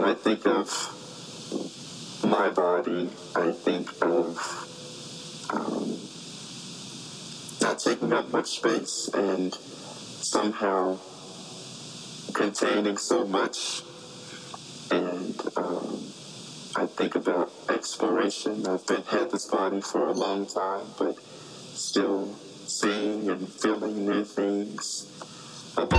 I think of my body, I think of not taking up much space and somehow containing so much. And I think about exploration. Had this body for a long time, but still seeing and feeling new things.